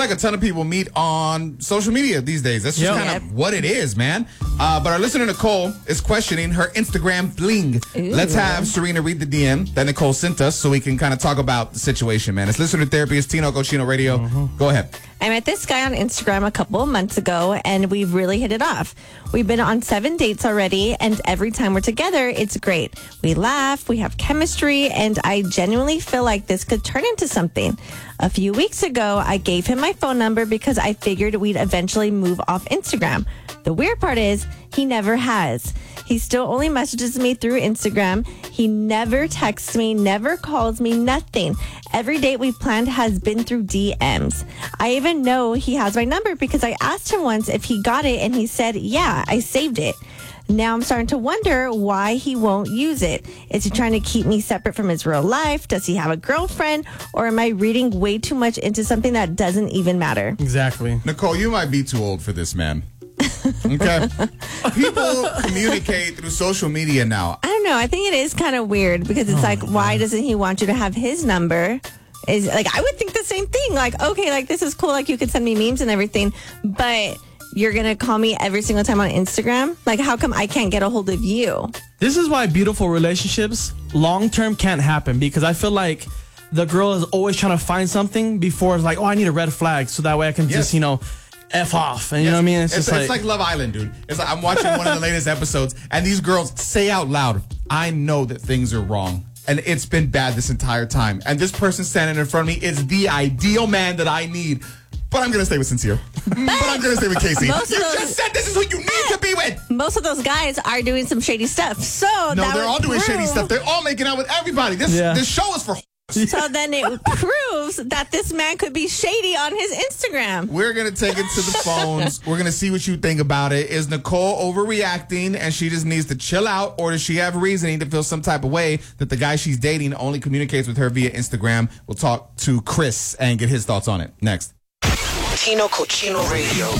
like a ton of people meet on social media these days. That's just kind of what it is, man. But our listener Nicole is questioning her Instagram bling. Ooh. Let's have Serena read the DM that Nicole sent us so we can kind of talk about the situation, man. It's Listener Therapy. It's Tino Cochino Radio. Go ahead. I met this guy on Instagram a couple of months ago, and we've really hit it off. We've been on 7 dates already, and every time we're together, it's great. We laugh, we have chemistry, and I genuinely feel like this could turn into something. A few weeks ago, I gave him my phone number because I figured we'd eventually move off Instagram. The weird part is, he never has. He still only messages me through Instagram. He never texts me, never calls me, nothing. Every date we've planned has been through DMs. I even know he has my number because I asked him once if he got it, and he said, yeah, I saved it. Now I'm starting to wonder why he won't use it. Is he trying to keep me separate from his real life? Does he have a girlfriend? Or am I reading way too much into something that doesn't even matter? Exactly. Nicole, you might be too old for this, man. Okay. People communicate through social media now. I don't know. I think it is kind of weird because it's why doesn't he want you to have his number? Is like, I would think the same thing. Like, okay, like this is cool. Like you could send me memes and everything, but you're going to call me every single time on Instagram? Like, how come I can't get a hold of you? This is why beautiful relationships long-term can't happen, because I feel like the girl is always trying to find something before it's like, oh, I need a red flag so that way I can just, F off. And you know what I mean? It's like Love Island, dude. It's like I'm watching one of the latest episodes, and these girls say out loud, I know that things are wrong. And it's been bad this entire time. And this person standing in front of me is the ideal man that I need. But I'm going to stay with Sincere. But I'm going to stay with Casey. You just said this is who you need to be with. Most of those guys are doing some shady stuff. So no, they're all doing shady stuff. They're all making out with everybody. This show is for So then it proves that this man could be shady on his Instagram. We're going to take it to the phones. We're going to see what you think about it. Is Nicole overreacting and she just needs to chill out? Or does she have reasoning to feel some type of way that the guy she's dating only communicates with her via Instagram? We'll talk to Chris and get his thoughts on it next. Tino Cochino Radio.